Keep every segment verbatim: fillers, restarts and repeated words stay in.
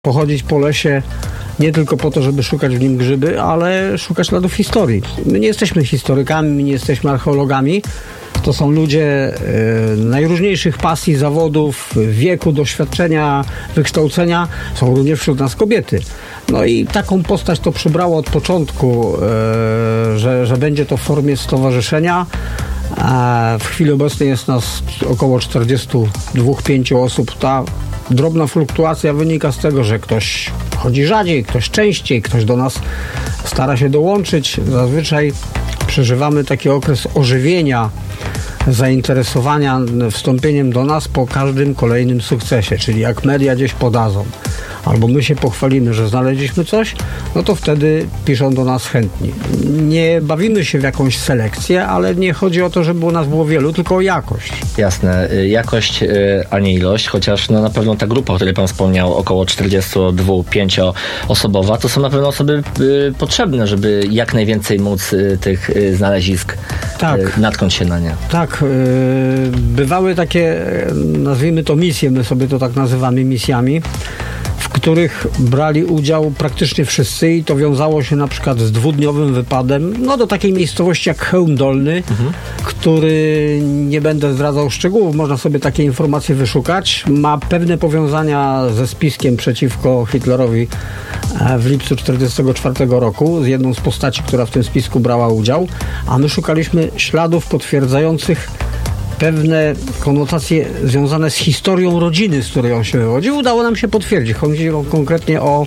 pochodzić po lesie nie tylko po to, żeby szukać w nim grzyby, ale szukać śladów historii. My nie jesteśmy historykami, my nie jesteśmy archeologami. To są ludzie y, najróżniejszych pasji, zawodów, wieku, doświadczenia, wykształcenia. Są również wśród nas kobiety. No i taką postać to przybrało od początku, y, że, że będzie to w formie stowarzyszenia. A w chwili obecnej jest nas około czterdzieści dwa pięć osób. Ta drobna fluktuacja wynika z tego, że ktoś chodzi rzadziej, ktoś częściej, ktoś do nas stara się dołączyć. Zazwyczaj przeżywamy taki okres ożywienia, zainteresowania wstąpieniem do nas po każdym kolejnym sukcesie, czyli jak media gdzieś podadzą, albo my się pochwalimy, że znaleźliśmy coś, no to wtedy piszą do nas chętni. Nie bawimy się w jakąś selekcję, ale nie chodzi o to, żeby u nas było wielu, tylko o jakość. Jasne, jakość, a nie ilość, chociaż no na pewno ta grupa, o której pan wspomniał, około czterdzieści dwa pięć osobowa, to są na pewno osoby y, potrzebne, żeby jak najwięcej móc y, tych y, znalezisk tak. y, natknąć się na nie. Tak, y, bywały takie, nazwijmy to misje, my sobie to tak nazywamy misjami, w których brali udział praktycznie wszyscy i to wiązało się na przykład z dwudniowym wypadem, no do takiej miejscowości jak Chełm Dolny, mhm. który, nie będę zdradzał szczegółów, można sobie takie informacje wyszukać, ma pewne powiązania ze spiskiem przeciwko Hitlerowi w lipcu tysiąc dziewięćset czterdziestego czwartego roku z jedną z postaci, która w tym spisku brała udział, a my szukaliśmy śladów potwierdzających pewne konotacje związane z historią rodziny, z której on się wywodził. Udało nam się potwierdzić. Chodzi konkretnie o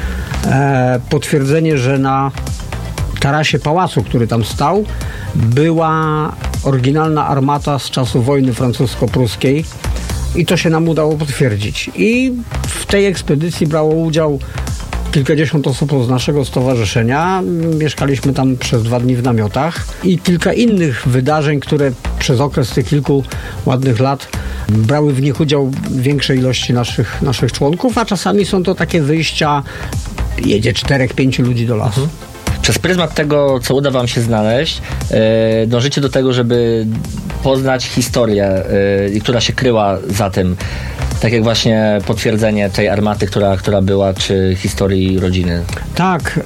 e, potwierdzenie, że na tarasie pałacu, który tam stał, była oryginalna armata z czasu wojny francusko-pruskiej i to się nam udało potwierdzić. I w tej ekspedycji brało udział kilkadziesiąt osób z naszego stowarzyszenia. Mieszkaliśmy tam przez dwa dni w namiotach i kilka innych wydarzeń, które przez okres tych kilku ładnych lat brały w nich udział większej ilości naszych, naszych członków, a czasami są to takie wyjścia, jedzie czterech, pięciu ludzi do lasu. Mhm. Przez pryzmat tego, co uda wam się znaleźć, yy, dążycie do tego, żeby poznać historię, yy, która się kryła za tym. Tak jak właśnie potwierdzenie tej armaty, która, która była, czy historii rodziny. Tak.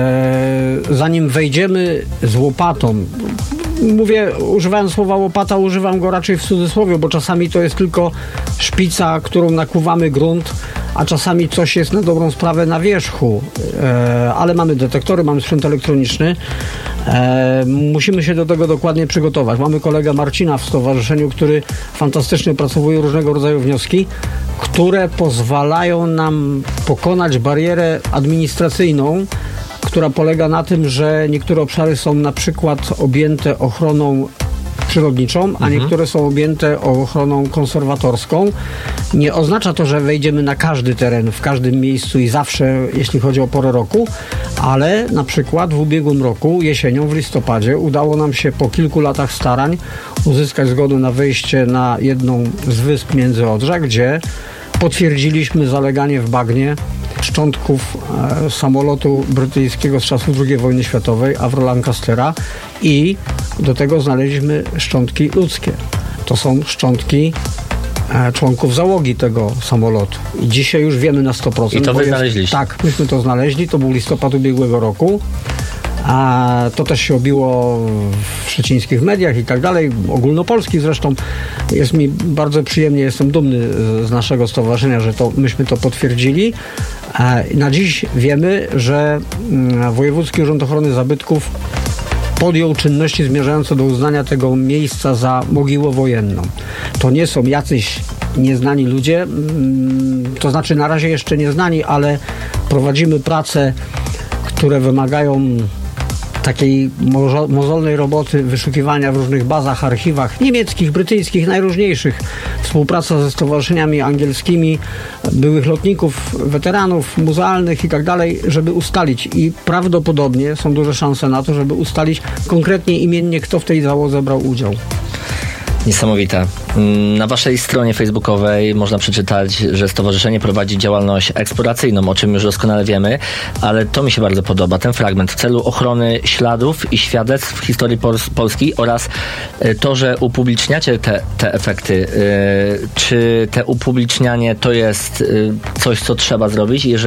E, zanim wejdziemy z łopatą, mówię, używając słowa łopata, używam go raczej w cudzysłowie, bo czasami to jest tylko szpica, którą nakłuwamy grunt, a czasami coś jest na dobrą sprawę na wierzchu. E, ale mamy detektory, mamy sprzęt elektroniczny. E, musimy się do tego dokładnie przygotować. Mamy kolegę Marcina w stowarzyszeniu, który fantastycznie opracowuje różnego rodzaju wnioski, które pozwalają nam pokonać barierę administracyjną, która polega na tym, że niektóre obszary są na przykład objęte ochroną przyrodniczą, a mhm. niektóre są objęte ochroną konserwatorską. Nie oznacza to, że wejdziemy na każdy teren, w każdym miejscu i zawsze, jeśli chodzi o porę roku, ale na przykład w ubiegłym roku, jesienią, w listopadzie, udało nam się po kilku latach starań uzyskać zgodę na wejście na jedną z wysp Międzyodrza, gdzie potwierdziliśmy zaleganie w bagnie szczątków e, samolotu brytyjskiego z czasów drugiej wojny światowej, Avro Lancastera, i do tego znaleźliśmy szczątki ludzkie. To są szczątki e, członków załogi tego samolotu. I dzisiaj już wiemy na sto procent. I to wy jest, znaleźliście? Tak, myśmy to znaleźli. To był listopad ubiegłego roku. A to też się obiło w szczecińskich mediach i tak dalej, ogólnopolskich zresztą. Jest mi bardzo przyjemnie, jestem dumny z naszego stowarzyszenia, że to myśmy to potwierdzili. Na dziś wiemy, że Wojewódzki Urząd Ochrony Zabytków podjął czynności zmierzające do uznania tego miejsca za mogiłę wojenną. To nie są jacyś nieznani ludzie, to znaczy na razie jeszcze nieznani, ale prowadzimy prace, które wymagają takiej mozo- mozolnej roboty, wyszukiwania w różnych bazach, archiwach niemieckich, brytyjskich, najróżniejszych. Współpraca ze stowarzyszeniami angielskimi, byłych lotników, weteranów muzealnych i tak dalej, żeby ustalić. I prawdopodobnie są duże szanse na to, żeby ustalić konkretnie imiennie, kto w tej załodze brał udział. Niesamowite. Na waszej stronie facebookowej można przeczytać, że stowarzyszenie prowadzi działalność eksploracyjną, o czym już doskonale wiemy, ale to mi się bardzo podoba, ten fragment, w celu ochrony śladów i świadectw historii Pol- Polski oraz to, że upubliczniacie te, te efekty. Czy te upublicznianie to jest coś, co trzeba zrobić? Jeżeli